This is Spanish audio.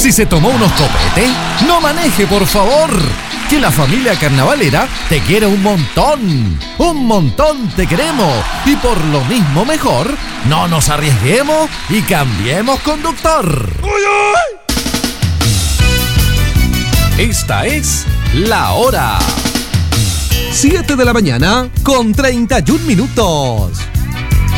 Si se tomó unos copetes, no maneje, por favor. Que la familia carnavalera te quiere un montón. Un montón te queremos. Y por lo mismo mejor, no nos arriesguemos y cambiemos conductor. Esta es La Hora. 7 de la mañana con 31 minutos.